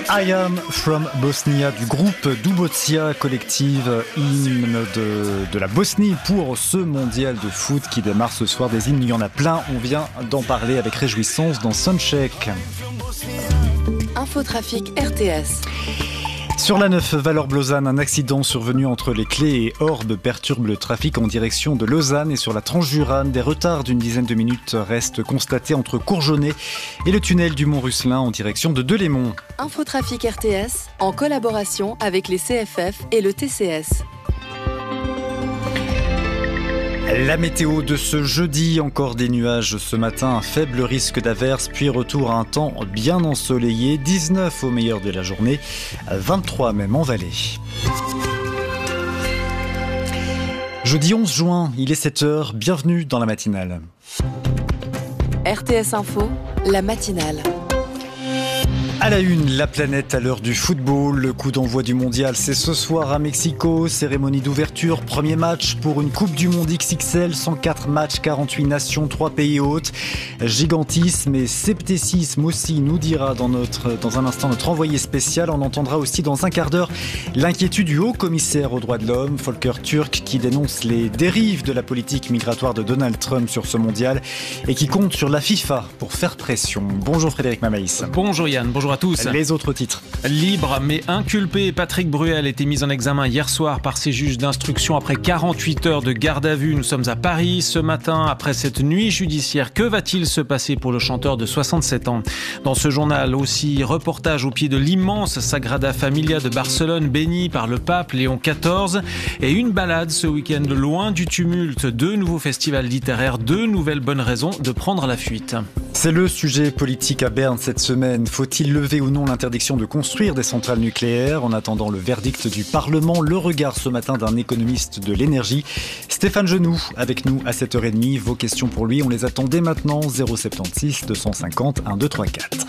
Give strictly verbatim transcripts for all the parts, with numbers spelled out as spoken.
I Am From Bosnia du groupe Dubocia, collective hymne de, de la Bosnie pour ce mondial de foot qui démarre ce soir. Des hymnes, il y en a plein, on vient d'en parler avec réjouissance dans Soundcheck. Infotrafic R T S. Sur la neuf Valorbe-Lausanne, un accident survenu entre les Clés et Orbe perturbe le trafic en direction de Lausanne. Et sur la Transjurane, des retards d'une dizaine de minutes restent constatés entre Courgenay et le tunnel du Mont-Russelin en direction de Delémont. Infotrafic R T S, en collaboration avec les C F F et le T C S. La météo de ce jeudi, encore des nuages ce matin, un faible risque d'averse, puis retour à un temps bien ensoleillé, dix-neuf au meilleur de la journée, vingt-trois même en vallée. Jeudi onze juin, il est sept heures, bienvenue dans la matinale. R T S Info, la matinale. À la une, la planète à l'heure du football. Le coup d'envoi du mondial, c'est ce soir à Mexico. Cérémonie d'ouverture, premier match pour une Coupe du Monde X X L. cent quatre matchs, quarante-huit nations, trois pays hôtes. Gigantisme et scepticisme aussi, nous dira dans, notre, dans un instant notre envoyé spécial. On entendra aussi dans un quart d'heure l'inquiétude du haut-commissaire aux droits de l'homme, Volker Türk, qui dénonce les dérives de la politique migratoire de Donald Trump sur ce mondial et qui compte sur la FIFA pour faire pression. Bonjour Frédéric Mamaïs. Bonjour Yann, bonjour à tous. Les autres titres. Libre mais inculpé, Patrick Bruel était mis en examen hier soir par ses juges d'instruction après quarante-huit heures de garde à vue. Nous sommes à Paris ce matin après cette nuit judiciaire. Que va-t-il se passer pour le chanteur de soixante-sept ans ? Dans ce journal aussi, reportage au pied de l'immense Sagrada Familia de Barcelone, béni par le pape Léon quatorze. Et une balade ce week-end loin du tumulte. Deux nouveaux festivals littéraires, deux nouvelles bonnes raisons de prendre la fuite. C'est le sujet politique à Berne cette semaine. Faut-il lever ou non l'interdiction de construire des centrales nucléaires ? En attendant le verdict du Parlement, le regard ce matin d'un économiste de l'énergie, Stéphane Genoux, avec nous à sept heures trente. Vos questions pour lui, on les attend dès maintenant, zéro soixante-seize deux cent cinquante mille deux cent trente-quatre.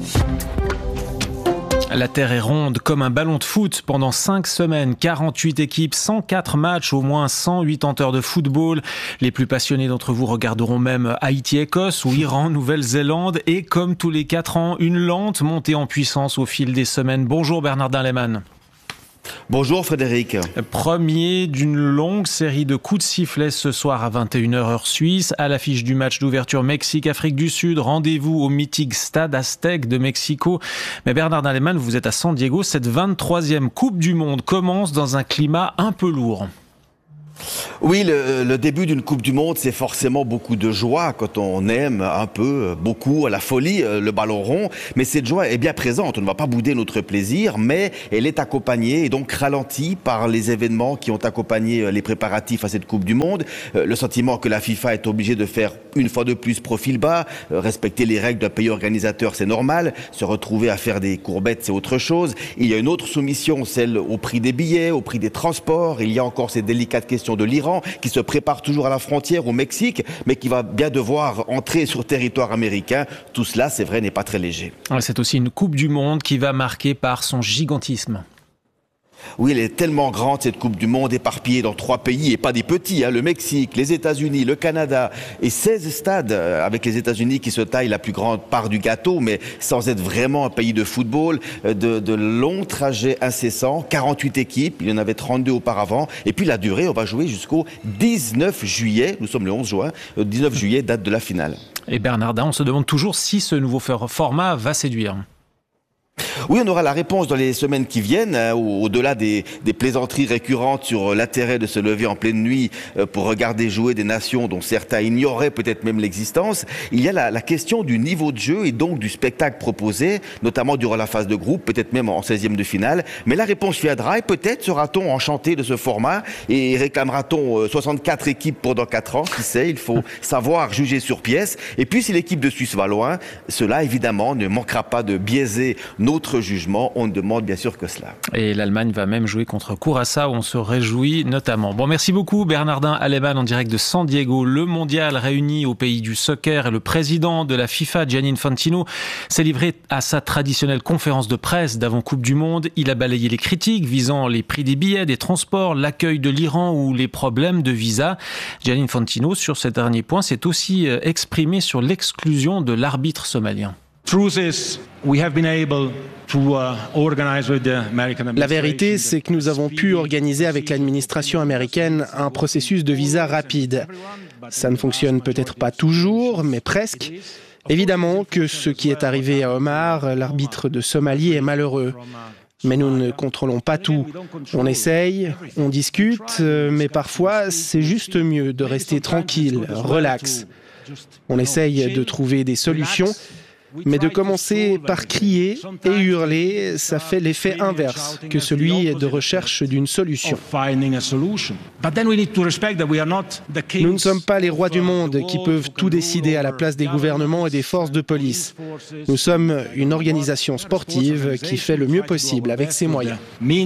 La Terre est ronde comme un ballon de foot pendant cinq semaines, quarante-huit équipes, cent quatre matchs, au moins cent quatre-vingts heures de football. Les plus passionnés d'entre vous regarderont même Haïti-Écosse ou Iran-Nouvelle-Zélande et comme tous les quatre ans, une lente montée en puissance au fil des semaines. Bonjour Bernardin Lehmann. Bonjour Frédéric. Premier d'une longue série de coups de sifflet ce soir à vingt et une heures heure suisse. À l'affiche du match d'ouverture Mexique-Afrique du Sud, rendez-vous au mythique Stade Aztec de Mexico. Mais Bernardin Lehmann, vous êtes à San Diego. Cette vingt-troisième Coupe du Monde commence dans un climat un peu lourd. Oui, le, le début d'une Coupe du Monde, c'est forcément beaucoup de joie quand on aime un peu, beaucoup, à la folie, le ballon rond. Mais cette joie est bien présente. On ne va pas bouder notre plaisir, mais elle est accompagnée et donc ralentie par les événements qui ont accompagné les préparatifs à cette Coupe du Monde. Le sentiment que la FIFA est obligée de faire une fois de plus profil bas, respecter les règles d'un pays organisateur, c'est normal. Se retrouver à faire des courbettes, c'est autre chose. Il y a une autre soumission, celle au prix des billets, au prix des transports. Il y a encore ces délicates questions de l'Iran qui se prépare toujours à la frontière au Mexique, mais qui va bien devoir entrer sur territoire américain. Tout cela, c'est vrai, n'est pas très léger. C'est aussi une Coupe du Monde qui va marquer par son gigantisme. Oui, elle est tellement grande, cette Coupe du Monde, éparpillée dans trois pays, et pas des petits, hein, le Mexique, les États-Unis, le Canada, et seize stades, avec les États-Unis qui se taillent la plus grande part du gâteau, mais sans être vraiment un pays de football, de, de longs trajets incessants, quarante-huit équipes, il y en avait trente-deux auparavant, et puis la durée, on va jouer jusqu'au dix-neuf juillet, nous sommes le onze juin, le dix-neuf juillet, date de la finale. Et Bernardin, on se demande toujours si ce nouveau format va séduire. Oui, on aura la réponse dans les semaines qui viennent, hein, au-delà des, des plaisanteries récurrentes sur l'intérêt de se lever en pleine nuit euh, pour regarder jouer des nations dont certains ignoraient peut-être même l'existence. Il y a la, la question du niveau de jeu et donc du spectacle proposé, notamment durant la phase de groupe, peut-être même en seizième de finale. Mais la réponse viendra et peut-être sera-t-on enchanté de ce format et réclamera-t-on euh, soixante-quatre équipes pour dans quatre ans. Qui sait, il faut savoir juger sur pièce. Et puis si l'équipe de Suisse va loin, cela évidemment ne manquera pas de biaiser notre jugement, on ne demande bien sûr que cela. Et l'Allemagne va même jouer contre Curaçao, on se réjouit notamment. Bon, merci beaucoup Bernardin Lehmann en direct de San Diego. Le mondial réuni au pays du soccer et le président de la FIFA, Gianni Infantino, s'est livré à sa traditionnelle conférence de presse d'avant Coupe du Monde. Il a balayé les critiques visant les prix des billets, des transports, l'accueil de l'Iran ou les problèmes de visa. Gianni Infantino, sur ce dernier point, s'est aussi exprimé sur l'exclusion de l'arbitre somalien. La vérité, c'est que nous avons pu organiser avec l'administration américaine un processus de visa rapide. Ça ne fonctionne peut-être pas toujours, mais presque. Évidemment que ce qui est arrivé à Omar, l'arbitre de Somalie, est malheureux. Mais nous ne contrôlons pas tout. On essaye, on discute, mais parfois c'est juste mieux de rester tranquille, relax. On essaye de trouver des solutions, mais de commencer par crier et hurler, ça fait l'effet inverse que celui de recherche d'une solution. Nous ne sommes pas les rois du monde qui peuvent tout décider à la place des gouvernements et des forces de police. Nous sommes une organisation sportive qui fait le mieux possible avec ses moyens.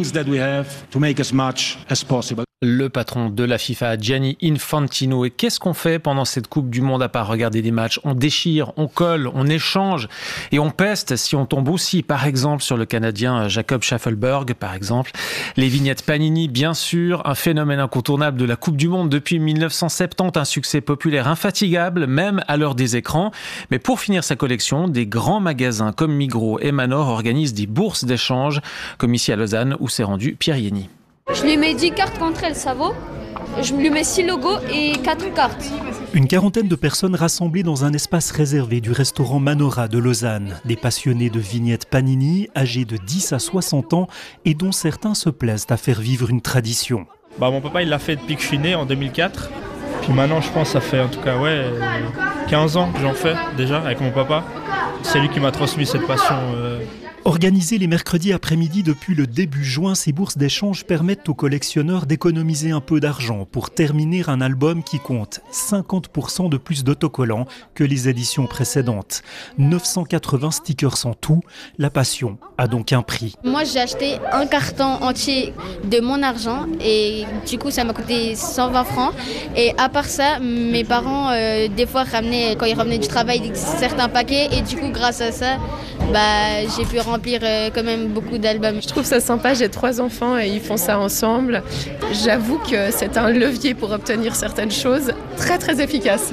Le patron de la FIFA, Gianni Infantino. Et qu'est-ce qu'on fait pendant cette Coupe du Monde à part regarder des matchs? On déchire, on colle, on échange et on peste si on tombe aussi, par exemple, sur le Canadien Jacob Schaffelberg, par exemple. Les vignettes Panini, bien sûr, un phénomène incontournable de la Coupe du Monde depuis mille neuf cent soixante-dix, un succès populaire infatigable, même à l'heure des écrans. Mais pour finir sa collection, des grands magasins comme Migros et Manor organisent des bourses d'échange, comme ici à Lausanne, où s'est rendu Pierre Yenny. Je lui mets dix cartes contre elle, ça vaut. Je lui mets six logos et quatre cartes. Une quarantaine de personnes rassemblées dans un espace réservé du restaurant Manora de Lausanne. Des passionnés de vignettes Panini, âgés de dix à soixante ans et dont certains se plaisent à faire vivre une tradition. Bah, mon papa il l'a fait depuis que je suis né en deux mille quatre. Puis maintenant je pense que ça fait en tout cas ouais, quinze ans que j'en fais déjà avec mon papa. C'est lui qui m'a transmis cette passion. Euh... Organisées les mercredis après-midi depuis le début juin, ces bourses d'échange permettent aux collectionneurs d'économiser un peu d'argent pour terminer un album qui compte cinquante pour cent de plus d'autocollants que les éditions précédentes. neuf cent quatre-vingts stickers en tout. La passion a donc un prix. Moi, j'ai acheté un carton entier de mon argent et du coup, ça m'a coûté cent vingt francs. Et à part ça, mes parents, euh, des fois, ramenaient, quand ils revenaient du travail, certains paquets. Et du coup, grâce à ça, bah, j'ai pu remplir euh, quand même beaucoup d'albums. Je trouve ça sympa, j'ai trois enfants et ils font ça ensemble. J'avoue que c'est un levier pour obtenir certaines choses très très efficace.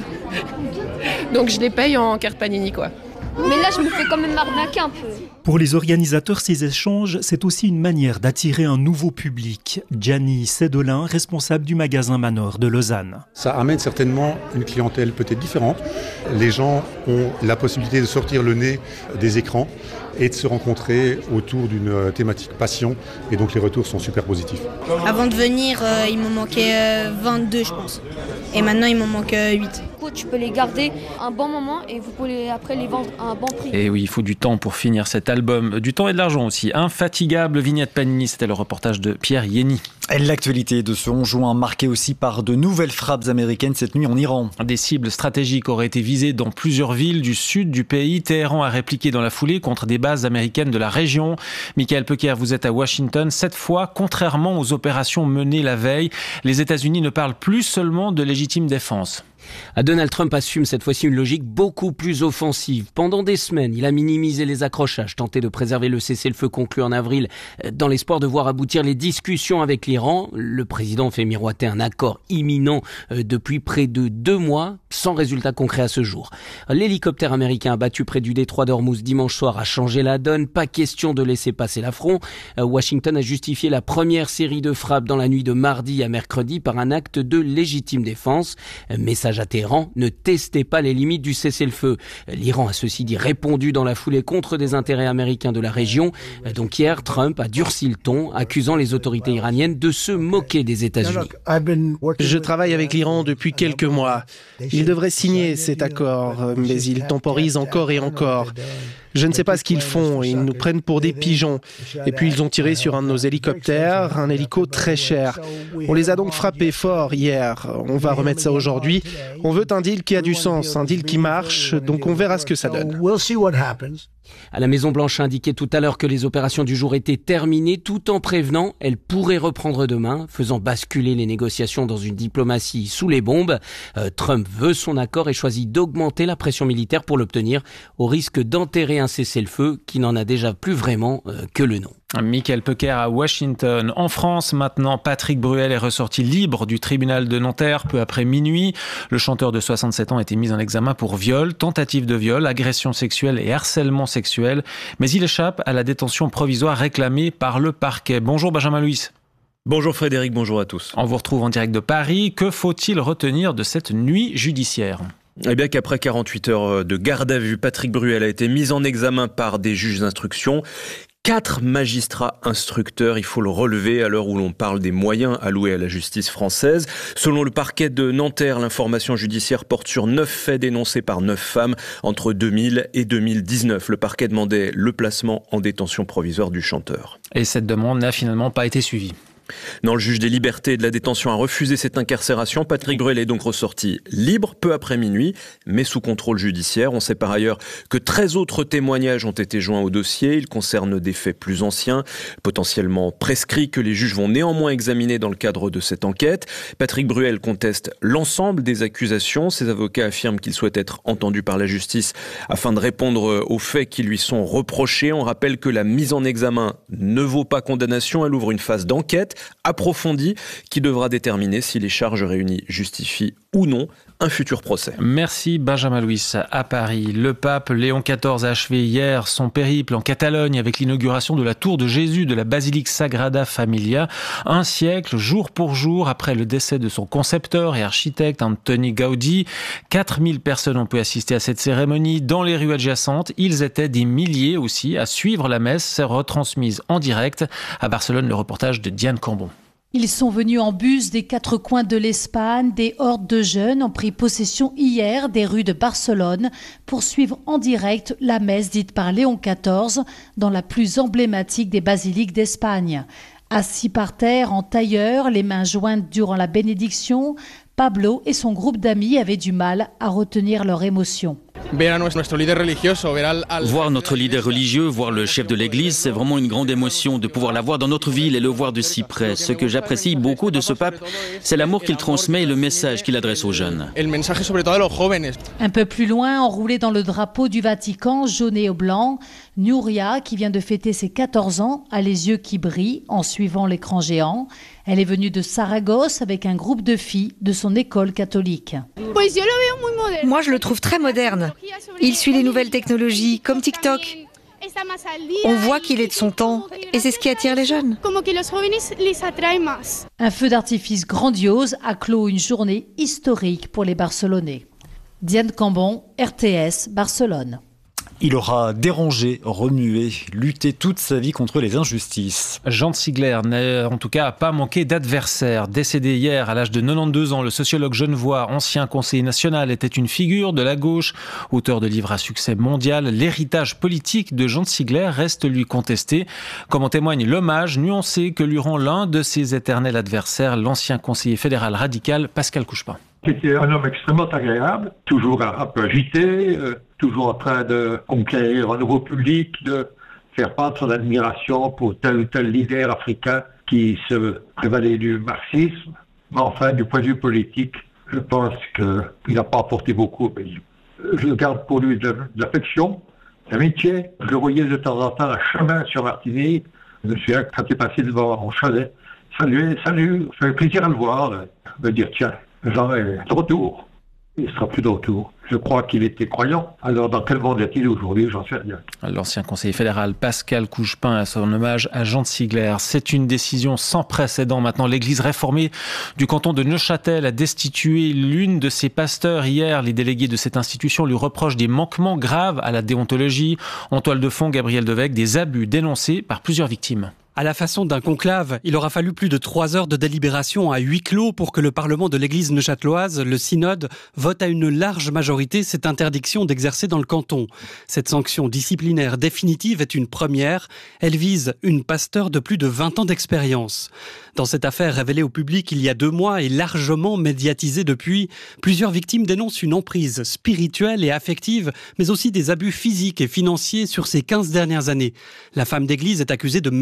Donc je les paye en carte Panini, quoi. Mais là, je me fais quand même arnaquer un peu. Pour les organisateurs, ces échanges, c'est aussi une manière d'attirer un nouveau public. Gianni Sedolin, responsable du magasin Manor de Lausanne. Ça amène certainement une clientèle peut-être différente. Les gens ont la possibilité de sortir le nez des écrans et de se rencontrer autour d'une thématique passion. Et donc les retours sont super positifs. Avant de venir, euh, il m'en manquait euh, vingt-deux, je pense. Et maintenant, il m'en manque euh, huit. Tu peux les garder un bon moment et vous pouvez après les vendre à un bon prix. Et oui, il faut du temps pour finir cet album. Du temps et de l'argent aussi. Infatigable vignette Panini, c'était le reportage de Pierre Yenny. L'actualité de ce onze juin marquée aussi par de nouvelles frappes américaines cette nuit en Iran. Des cibles stratégiques auraient été visées dans plusieurs villes du sud du pays. Téhéran a répliqué dans la foulée contre des bases américaines de la région. Michael Pecker, vous êtes à Washington. Cette fois, contrairement aux opérations menées la veille, les États-Unis ne parlent plus seulement de légitime défense. Donald Trump assume cette fois-ci une logique beaucoup plus offensive. Pendant des semaines, il a minimisé les accrochages, tenté de préserver le cessez-le-feu conclu en avril dans l'espoir de voir aboutir les discussions avec l'Iran. Le président fait miroiter un accord imminent depuis près de deux mois, sans résultat concret à ce jour. L'hélicoptère américain abattu près du détroit d'Ormuz dimanche soir a changé la donne. Pas question de laisser passer l'affront. Washington a justifié la première série de frappes dans la nuit de mardi à mercredi par un acte de légitime défense. Message à Téhéran, ne testez pas les limites du cessez-le-feu. L'Iran a ceci dit répondu dans la foulée contre des intérêts américains de la région. Donc hier, Trump a durci le ton, accusant les autorités iraniennes de se moquer des États-Unis. Je travaille avec l'Iran depuis quelques mois. Ils devraient signer cet accord, mais ils temporisent encore et encore. Je ne sais pas ce qu'ils font, ils nous prennent pour des pigeons. Et puis ils ont tiré sur un de nos hélicoptères, un hélico très cher. On les a donc frappés fort hier. On va remettre ça aujourd'hui. On veut un deal qui a du sens, un deal qui marche, donc on verra ce que ça donne. À la Maison-Blanche a indiqué tout à l'heure que les opérations du jour étaient terminées, tout en prévenant elles pourraient reprendre demain, faisant basculer les négociations dans une diplomatie sous les bombes. Euh, Trump veut son accord et choisit d'augmenter la pression militaire pour l'obtenir, au risque d'enterrer un cessez-le-feu qui n'en a déjà plus vraiment euh, que le nom. Michael Pecker à Washington. En France, maintenant, Patrick Bruel est ressorti libre du tribunal de Nanterre peu après minuit. Le chanteur de soixante-sept ans a été mis en examen pour viol, tentative de viol, agression sexuelle et harcèlement sexuel. Mais il échappe à la détention provisoire réclamée par le parquet. Bonjour Benjamin Louis. Bonjour Frédéric, bonjour à tous. On vous retrouve en direct de Paris. Que faut-il retenir de cette nuit judiciaire ? Eh bien qu'après quarante-huit heures de garde à vue, Patrick Bruel a été mis en examen par des juges d'instruction. Quatre magistrats instructeurs, il faut le relever à l'heure où l'on parle des moyens alloués à la justice française. Selon le parquet de Nanterre, l'information judiciaire porte sur neuf faits dénoncés par neuf femmes entre deux mille et deux mille dix-neuf. Le parquet demandait le placement en détention provisoire du chanteur. Et cette demande n'a finalement pas été suivie. Non, le juge des libertés et de la détention a refusé cette incarcération. Patrick Bruel est donc ressorti libre peu après minuit, mais sous contrôle judiciaire. On sait par ailleurs que treize autres témoignages ont été joints au dossier. Ils concernent des faits plus anciens, potentiellement prescrits, que les juges vont néanmoins examiner dans le cadre de cette enquête. Patrick Bruel conteste l'ensemble des accusations. Ses avocats affirment qu'il souhaite être entendu par la justice afin de répondre aux faits qui lui sont reprochés. On rappelle que la mise en examen ne vaut pas condamnation. Elle ouvre une phase d'enquête approfondie qui devra déterminer si les charges réunies justifient ou non un futur procès. Merci Benjamin Louis. À Paris, le pape Léon quatorze a achevé hier son périple en Catalogne avec l'inauguration de la tour de Jésus de la basilique Sagrada Familia, un siècle jour pour jour après le décès de son concepteur et architecte Antoni Gaudí. quatre mille personnes ont pu assister à cette cérémonie dans les rues adjacentes. Ils étaient des milliers aussi à suivre la messe retransmise en direct. À Barcelone, le reportage de Diane Cambon. Ils sont venus en bus des quatre coins de l'Espagne. Des hordes de jeunes ont pris possession hier des rues de Barcelone pour suivre en direct la messe dite par Léon quatorze dans la plus emblématique des basiliques d'Espagne. Assis par terre, en tailleur, les mains jointes durant la bénédiction, Pablo et son groupe d'amis avaient du mal à retenir leur émotion. Voir notre leader religieux, voir le chef de l'église, c'est vraiment une grande émotion de pouvoir la voir dans notre ville et le voir de si près. Ce que j'apprécie beaucoup de ce pape, c'est l'amour qu'il transmet et le message qu'il adresse aux jeunes. Un peu plus loin, enroulé dans le drapeau du Vatican, jaune et blanc, Nuria, qui vient de fêter ses quatorze ans, a les yeux qui brillent en suivant l'écran géant. Elle est venue de Saragosse avec un groupe de filles de son école catholique. Moi, je le trouve très moderne. Il suit les nouvelles technologies, comme TikTok. On voit qu'il est de son temps, et c'est ce qui attire les jeunes. Un feu d'artifice grandiose a clos une journée historique pour les Barcelonais. Diane Cambon, R T S, Barcelone. Il aura dérangé, remué, lutté toute sa vie contre les injustices. Jean de Sigler n'a en tout cas pas manqué d'adversaires. Décédé hier à l'âge de quatre-vingt-douze ans, le sociologue genevois, ancien conseiller national, était une figure de la gauche. Auteur de livres à succès mondial, l'héritage politique de Jean de Sigler reste lui contesté, comme en témoigne l'hommage nuancé que lui rend l'un de ses éternels adversaires, l'ancien conseiller fédéral radical Pascal Couchepin. C'était un homme extrêmement agréable, toujours un peu agité, euh, toujours en train de conquérir un nouveau public, de faire part de son admiration pour tel ou tel leader africain qui se prévalait du marxisme. Mais enfin, du point de vue politique, je pense qu'il n'a pas apporté beaucoup au pays. Je garde pour lui de, de l'affection, de l'amitié. Je le voyais de temps en temps à chemin sur Martigny. Je me souviens quand il est passé devant mon chalet. Salut, salut, ça fait plaisir à le voir. Me dire, tiens, Jean est de retour. Il ne sera plus de retour. Je crois qu'il était croyant. Alors, dans quel monde est-il aujourd'hui? J'en sais rien. L'ancien conseiller fédéral Pascal Couchepin à son hommage à Jean de Sigler. C'est une décision sans précédent. Maintenant, l'église réformée du canton de Neuchâtel a destitué l'une de ses pasteurs hier. Les délégués de cette institution lui reprochent des manquements graves à la déontologie. En toile de fond, Gabriel Devecq, des abus dénoncés par plusieurs victimes. À la façon d'un conclave, il aura fallu plus de trois heures de délibération à huis clos pour que le Parlement de l'église neuchâteloise, le synode, vote à une large majorité cette interdiction d'exercer dans le canton. Cette sanction disciplinaire définitive est une première. Elle vise une pasteur de plus de vingt ans d'expérience. Dans cette affaire révélée au public il y a deux mois et largement médiatisée depuis, plusieurs victimes dénoncent une emprise spirituelle et affective, mais aussi des abus physiques et financiers sur ces quinze dernières années. La femme d'église est accusée de mélanger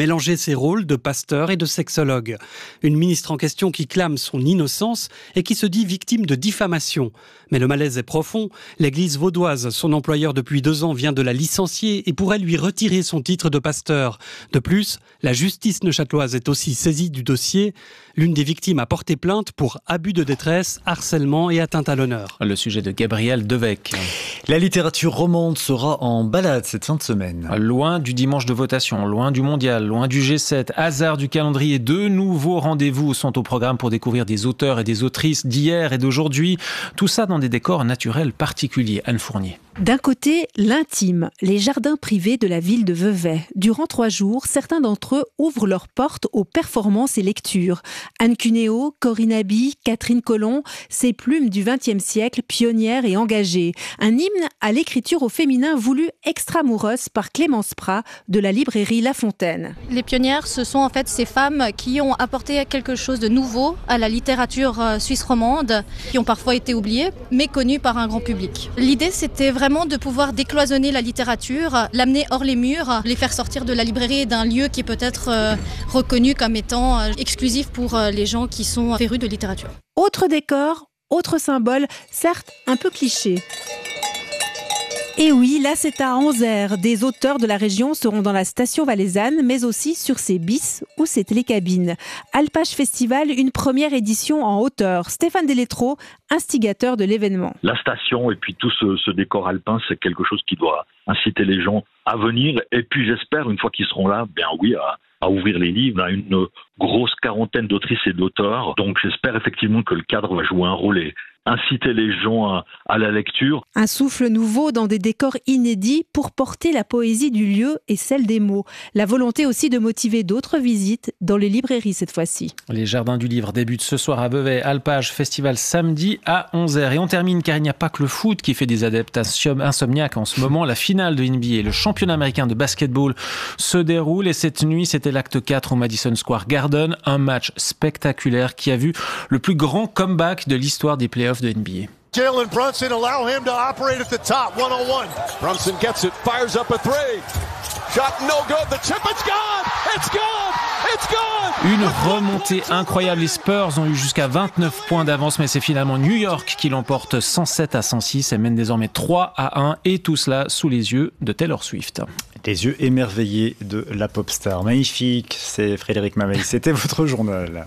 ses rôles de pasteur et de sexologue. Une ministre en question qui clame son innocence et qui se dit victime de diffamation. Mais le malaise est profond. L'église vaudoise, son employeur depuis deux ans, vient de la licencier et pourrait lui retirer son titre de pasteur. De plus, la justice neuchâteloise est aussi saisie du dossier. L'une des victimes a porté plainte pour abus de détresse, harcèlement et atteinte à l'honneur. Le sujet de Gabriel Devecq. La littérature romande sera en balade cette fin de semaine. Loin du dimanche de votation, loin du mondial, loin du G sept, hasard du calendrier, deux nouveaux rendez-vous sont au programme pour découvrir des auteurs et des autrices d'hier et d'aujourd'hui. Tout ça dans des décors naturels particuliers. Anne Fournier. D'un côté, l'intime, les jardins privés de la ville de Vevey. Durant trois jours, certains d'entre eux ouvrent leurs portes aux performances et lectures. Anne Cuneo, Corinne Aby, Catherine Colomb, ces plumes du vingtième siècle, pionnières et engagées. Un hymne à l'écriture au féminin voulu extramuros par Clémence Prat de la librairie La Fontaine. Les pionnières, ce sont en fait ces femmes qui ont apporté quelque chose de nouveau à la littérature suisse romande, qui ont parfois été oubliées, mais connues par un grand public. L'idée, c'était vraiment Vraiment de pouvoir décloisonner la littérature, l'amener hors les murs, les faire sortir de la librairie et d'un lieu qui est peut-être euh, reconnu comme étant euh, exclusif pour euh, les gens qui sont férus de littérature. Autre décor, autre symbole, certes un peu cliché. Et oui, là c'est à Anzère. Des auteurs de la région seront dans la station valaisanne, mais aussi sur ses bis ou ses télécabines. Alpage Festival, une première édition en hauteur. Stéphane Deletro, instigateur de l'événement. La station et puis tout ce, ce décor alpin, c'est quelque chose qui doit inciter les gens à venir. Et puis j'espère, une fois qu'ils seront là, bien oui, à, à ouvrir les livres à une grosse quarantaine d'autrices et d'auteurs. Donc j'espère effectivement que le cadre va jouer un rôle et inciter les gens à, à la lecture. Un souffle nouveau dans des décors inédits pour porter la poésie du lieu et celle des mots. La volonté aussi de motiver d'autres visites dans les librairies cette fois-ci. Les Jardins du Livre débutent ce soir à Vevey, Alpage Festival samedi à onze heures. Et on termine car il n'y a pas que le foot qui fait des adeptes insomniaques en ce moment. La finale de N B A, le championnat américain de basketball, se déroule et cette nuit c'était l'acte quatre au Madison Square Garden. Un match spectaculaire qui a vu le plus grand comeback de l'histoire des playoffs de N B A. Jalen Brunson allow him to operate at the top, one on one. Brunson gets it, fires up a three. Shot no good, the chip, it's gone, it's gone, it's gone. Une remontée incroyable, les Spurs ont eu jusqu'à vingt-neuf points d'avance, mais c'est finalement New York qui l'emporte cent sept à cent six et mène désormais trois à un, et tout cela sous les yeux de Taylor Swift. Les yeux émerveillés de la pop star. Magnifique, c'est Frédéric Mameil, c'était votre journal.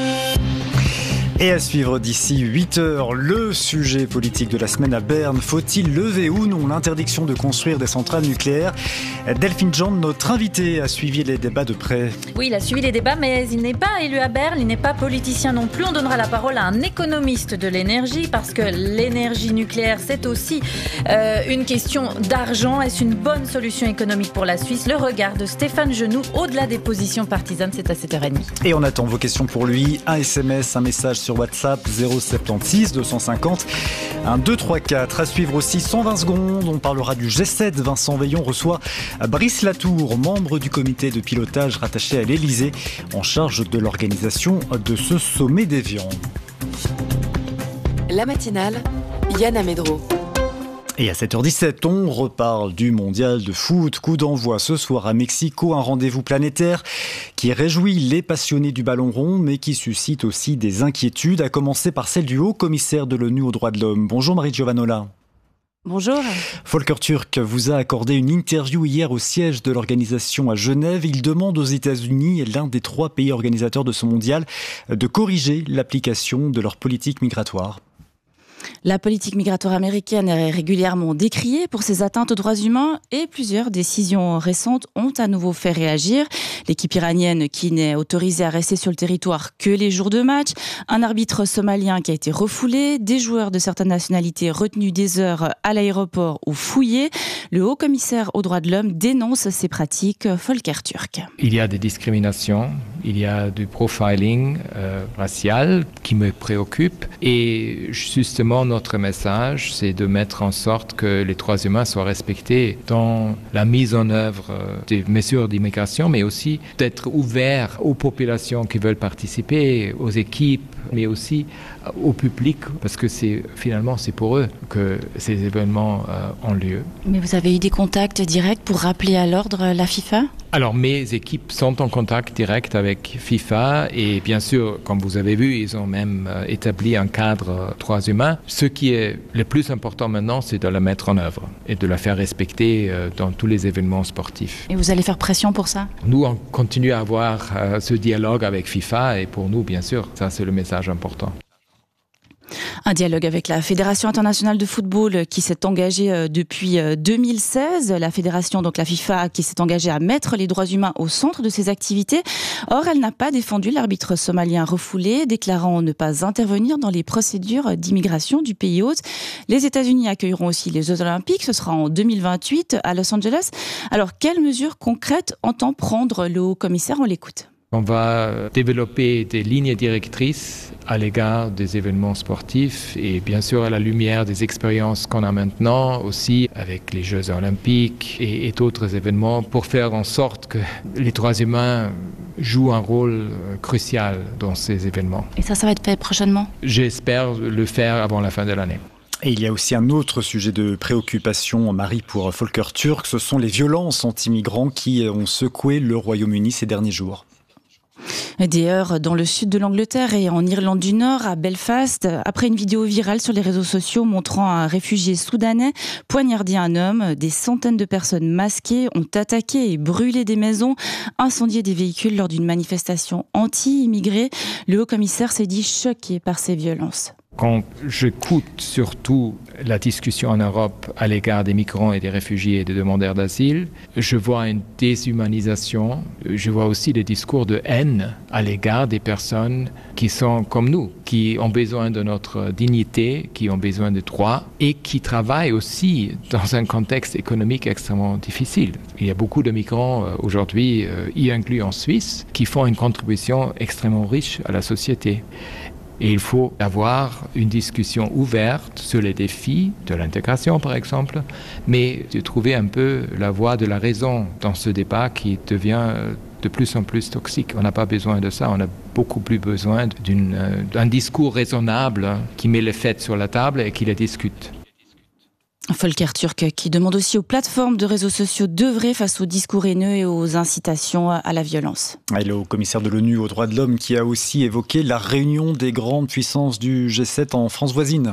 Et à suivre d'ici huit heures, le sujet politique de la semaine à Berne. Faut-il lever ou non l'interdiction de construire des centrales nucléaires ? Delphine Jean, notre invité, a suivi les débats de près. Oui, il a suivi les débats, mais il n'est pas élu à Berne, il n'est pas politicien non plus. On donnera la parole à un économiste de l'énergie, parce que l'énergie nucléaire, c'est aussi euh, une question d'argent. Est-ce une bonne solution économique pour la Suisse ? Le regard de Stéphane Genoux, au-delà des positions partisanes, c'est à sept heures trente. Et on attend vos questions pour lui. Un S M S, un message sur WhatsApp zéro sept six deux cent cinquante un deux trois quatre. À suivre aussi cent vingt secondes. On parlera du G sept. Vincent Veillon reçoit Brice Latour, membre du comité de pilotage rattaché à l'Elysée, en charge de l'organisation de ce sommet d'Évian. La matinale, Yann Amedro. Et à sept heures dix-sept, on reparle du mondial de foot. Coup d'envoi ce soir à Mexico, un rendez-vous planétaire qui réjouit les passionnés du ballon rond, mais qui suscite aussi des inquiétudes, à commencer par celle du haut-commissaire de l'ONU aux droits de l'homme. Bonjour Marie Giovanola. Bonjour. Volker Turk vous a accordé une interview hier au siège de l'organisation à Genève. Il demande aux États-Unis, l'un des trois pays organisateurs de ce mondial, de corriger l'application de leur politique migratoire. La politique migratoire américaine est régulièrement décriée pour ses atteintes aux droits humains et plusieurs décisions récentes ont à nouveau fait réagir. L'équipe iranienne qui n'est autorisée à rester sur le territoire que les jours de match, un arbitre somalien qui a été refoulé, des joueurs de certaines nationalités retenus des heures à l'aéroport ou fouillés. Le haut-commissaire aux droits de l'homme dénonce ces pratiques. Volker Turk. Il y a des discriminations, il y a du profiling euh, racial qui me préoccupe et justement notre message, c'est de mettre en sorte que les droits humains soient respectés dans la mise en œuvre des mesures d'immigration, mais aussi d'être ouvert aux populations qui veulent participer, aux équipes, mais aussi au public, parce que c'est finalement c'est pour eux que ces événements euh, ont lieu. Mais vous avez eu des contacts directs pour rappeler à l'ordre la FIFA ? Alors, mes équipes sont en contact direct avec FIFA et bien sûr, comme vous avez vu, ils ont même euh, établi un cadre euh, droits humains. Ce qui est le plus important maintenant, c'est de la mettre en œuvre et de la faire respecter euh, dans tous les événements sportifs. Et vous allez faire pression pour ça ? Nous, on continue à avoir euh, ce dialogue avec FIFA et pour nous, bien sûr, ça c'est le message important. Un dialogue avec la Fédération internationale de football qui s'est engagée depuis deux mille seize. La fédération, donc la FIFA, qui s'est engagée à mettre les droits humains au centre de ses activités. Or, elle n'a pas défendu l'arbitre somalien refoulé, déclarant ne pas intervenir dans les procédures d'immigration du pays hôte. Les États-Unis accueilleront aussi les Jeux Olympiques. Ce sera en deux mille vingt-huit à Los Angeles. Alors, quelles mesures concrètes entend prendre le haut-commissaire ? On l'écoute. On va développer des lignes directrices à l'égard des événements sportifs et bien sûr à la lumière des expériences qu'on a maintenant aussi avec les Jeux Olympiques et, et d'autres événements pour faire en sorte que les droits humains jouent un rôle crucial dans ces événements. Et ça, ça va être fait prochainement ? J'espère le faire avant la fin de l'année. Et il y a aussi un autre sujet de préoccupation, Marie, pour Volker Türk, ce sont les violences anti-migrants qui ont secoué le Royaume-Uni ces derniers jours. Des heurts dans le sud de l'Angleterre et en Irlande du Nord, à Belfast, après une vidéo virale sur les réseaux sociaux montrant un réfugié soudanais poignarder un homme. Des centaines de personnes masquées ont attaqué et brûlé des maisons, incendié des véhicules lors d'une manifestation anti-immigrés. Le haut-commissaire s'est dit choqué par ces violences. Quand j'écoute surtout la discussion en Europe à l'égard des migrants et des réfugiés et des demandeurs d'asile, je vois une déshumanisation, je vois aussi des discours de haine à l'égard des personnes qui sont comme nous, qui ont besoin de notre dignité, qui ont besoin de droits et qui travaillent aussi dans un contexte économique extrêmement difficile. Il y a beaucoup de migrants aujourd'hui, y inclus en Suisse, qui font une contribution extrêmement riche à la société. Et il faut avoir une discussion ouverte sur les défis de l'intégration, par exemple, mais de trouver un peu la voie de la raison dans ce débat qui devient de plus en plus toxique. On n'a pas besoin de ça, on a beaucoup plus besoin d'une, d'un discours raisonnable qui met les faits sur la table et qui les discute. Volker Türk qui demande aussi aux plateformes de réseaux sociaux d'œuvrer face aux discours haineux et aux incitations à la violence. Et le haut-commissaire de l'ONU aux droits de l'homme qui a aussi évoqué la réunion des grandes puissances du G sept en France voisine.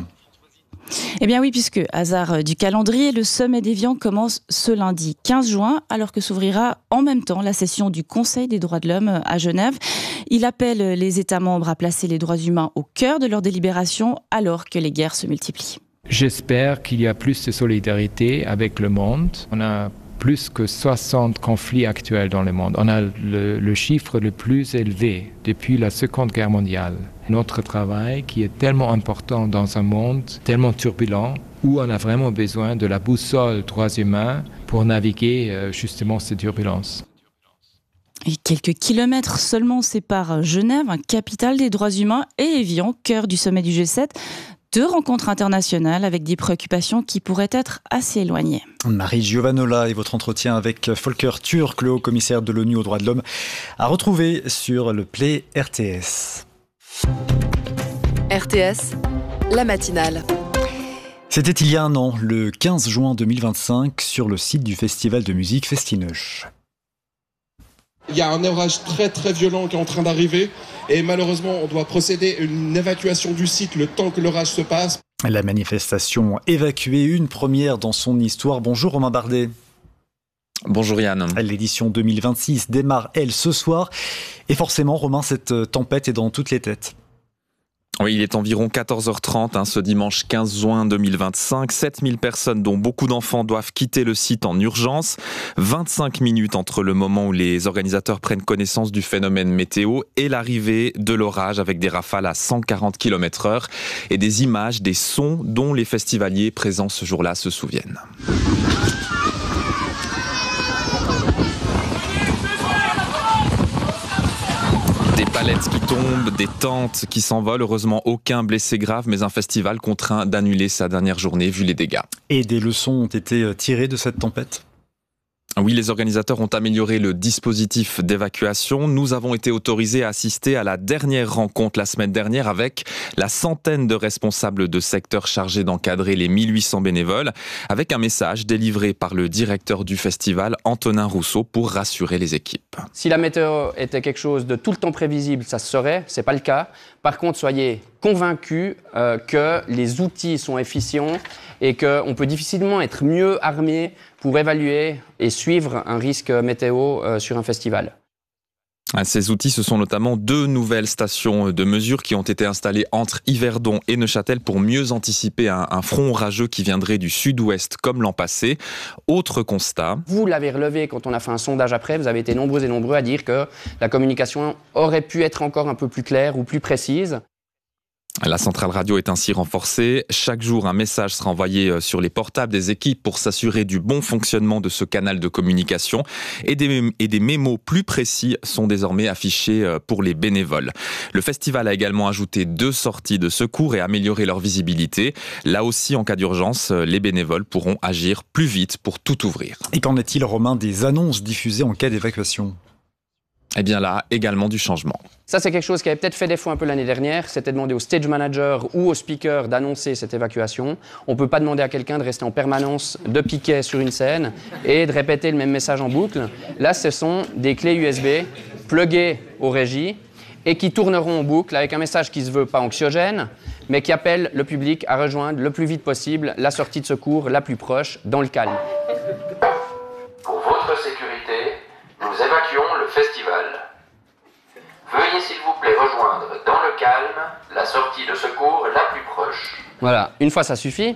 Eh bien oui, puisque, hasard du calendrier, le sommet d'Évian commence ce lundi quinze juin, alors que s'ouvrira en même temps la session du Conseil des droits de l'homme à Genève. Il appelle les États membres à placer les droits humains au cœur de leurs délibérations alors que les guerres se multiplient. J'espère qu'il y a plus de solidarité avec le monde. On a plus que soixante conflits actuels dans le monde. On a le, le chiffre le plus élevé depuis la Seconde Guerre mondiale. Notre travail qui est tellement important dans un monde tellement turbulent où on a vraiment besoin de la boussole droits humains pour naviguer justement ces turbulences. Et quelques kilomètres seulement séparent Genève, capitale des droits humains, et Évian, cœur du sommet du G sept. Deux rencontres internationales avec des préoccupations qui pourraient être assez éloignées. Marie Giovanola et votre entretien avec Volker Türk, le haut-commissaire de l'ONU aux droits de l'homme, à retrouver sur le Play R T S. R T S, la matinale. C'était il y a un an, le quinze juin deux mille vingt-cinq, sur le site du festival de musique Festineuch. Il y a un orage très très violent qui est en train d'arriver et malheureusement on doit procéder à une évacuation du site le temps que l'orage se passe. La manifestation évacuée, une première dans son histoire. Bonjour Romain Bardet. Bonjour Yann. L'édition deux mille vingt-six démarre elle ce soir et forcément Romain, cette tempête est dans toutes les têtes. Oui, il est environ quatorze heures trente hein, ce dimanche quinze juin deux mille vingt-cinq. sept mille personnes, dont beaucoup d'enfants, doivent quitter le site en urgence. vingt-cinq minutes entre le moment où les organisateurs prennent connaissance du phénomène météo et l'arrivée de l'orage avec des rafales à cent quarante kilomètres heure et des images, des sons dont les festivaliers présents ce jour-là se souviennent. Des palettes qui tombent, des tentes qui s'envolent. Heureusement, aucun blessé grave, mais un festival contraint d'annuler sa dernière journée vu les dégâts. Et des leçons ont été tirées de cette tempête ? Oui, les organisateurs ont amélioré le dispositif d'évacuation. Nous avons été autorisés à assister à la dernière rencontre la semaine dernière avec la centaine de responsables de secteurs chargés d'encadrer les mille huit cents bénévoles, avec un message délivré par le directeur du festival, Antonin Rousseau, pour rassurer les équipes. Si la météo était quelque chose de tout le temps prévisible, ça se saurait, c'est pas le cas. Par contre, soyez convaincus euh, que les outils sont efficients et qu'on peut difficilement être mieux armé pour évaluer et suivre un risque météo euh, sur un festival. Ces outils, ce sont notamment deux nouvelles stations de mesure qui ont été installées entre Yverdon et Neuchâtel pour mieux anticiper un, un front orageux qui viendrait du sud-ouest comme l'an passé. Autre constat. Vous l'avez relevé quand on a fait un sondage après, vous avez été nombreux et nombreux à dire que la communication aurait pu être encore un peu plus claire ou plus précise. La centrale radio est ainsi renforcée. Chaque jour, un message sera envoyé sur les portables des équipes pour s'assurer du bon fonctionnement de ce canal de communication. Et des, et des mémos plus précis sont désormais affichés pour les bénévoles. Le festival a également ajouté deux sorties de secours et amélioré leur visibilité. Là aussi, en cas d'urgence, les bénévoles pourront agir plus vite pour tout ouvrir. Et qu'en est-il, Romain, des annonces diffusées en cas d'évacuation ? Eh bien là, également du changement. Ça, c'est quelque chose qui avait peut-être fait défaut un peu l'année dernière. C'était demander au stage manager ou au speaker d'annoncer cette évacuation. On ne peut pas demander à quelqu'un de rester en permanence de piquet sur une scène et de répéter le même message en boucle. Là, ce sont des clés U S B pluguées aux régies et qui tourneront en boucle avec un message qui ne se veut pas anxiogène, mais qui appelle le public à rejoindre le plus vite possible la sortie de secours la plus proche dans le calme. Pour votre sécurité, nous évacuons le festival. Veuillez s'il vous plaît rejoindre dans le calme la sortie de secours la plus proche. Voilà, une fois ça suffit.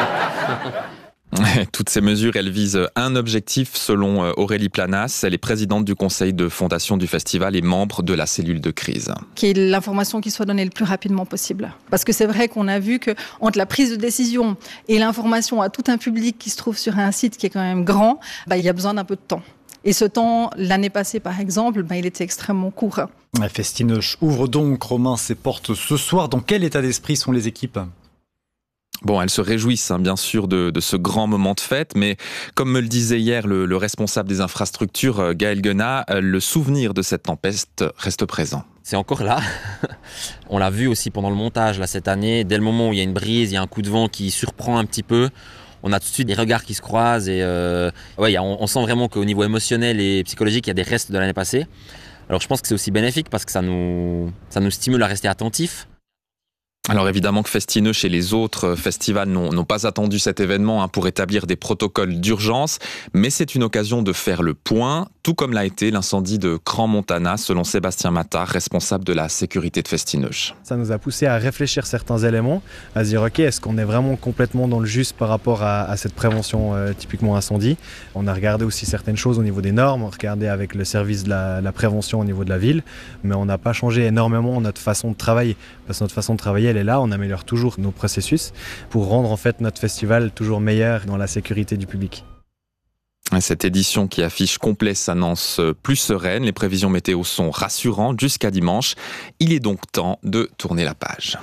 Toutes ces mesures, elles visent un objectif selon Aurélie Planas. Elle est présidente du conseil de fondation du festival et membre de la cellule de crise. Qu'il y ait l'information qui soit donnée le plus rapidement possible. Parce que c'est vrai qu'on a vu qu'entre la prise de décision et l'information à tout un public qui se trouve sur un site qui est quand même grand, bah, il y a besoin d'un peu de temps. Et ce temps, l'année passée par exemple, ben, il était extrêmement court. La Festinoche ouvre donc, Romain, ses portes ce soir. Dans quel état d'esprit sont les équipes ? Bon, elles se réjouissent hein, bien sûr de, de ce grand moment de fête, mais comme me le disait hier le, le responsable des infrastructures, Gaël Guenat, le souvenir de cette tempête reste présent. C'est encore là. On l'a vu aussi pendant le montage là, cette année. Dès le moment où il y a une brise, il y a un coup de vent qui surprend un petit peu, on a tout de suite des regards qui se croisent et euh, ouais, on, on sent vraiment qu'au niveau émotionnel et psychologique, il y a des restes de l'année passée. Alors je pense que c'est aussi bénéfique parce que ça nous, ça nous stimule à rester attentifs. Alors évidemment que Festinoche et les autres festivals n'ont, n'ont pas attendu cet événement hein, pour établir des protocoles d'urgence, mais c'est une occasion de faire le point, tout comme l'a été l'incendie de Crans-Montana, selon Sébastien Mattard, responsable de la sécurité de Festinoche. Ça nous a poussé à réfléchir certains éléments, à se dire ok, est-ce qu'on est vraiment complètement dans le juste par rapport à, à cette prévention euh, typiquement incendie. On a regardé aussi certaines choses au niveau des normes, on a regardé avec le service de la, la prévention au niveau de la ville, mais on n'a pas changé énormément notre façon de travailler, parce que notre façon de travailler elle est là, on améliore toujours nos processus pour rendre en fait notre festival toujours meilleur dans la sécurité du public. Cette édition qui affiche complet s'annonce plus sereine, les prévisions météo sont rassurantes jusqu'à dimanche. Il est donc temps de tourner la page.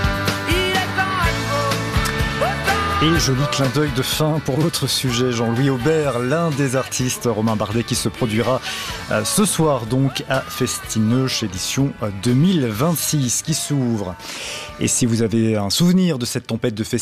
Et joli clin d'œil de fin pour votre sujet, Jean-Louis Aubert, l'un des artistes, Romain Bardet, qui se produira ce soir donc à Festinoche, édition deux mille vingt-six, qui s'ouvre. Et si vous avez un souvenir de cette tempête de festival,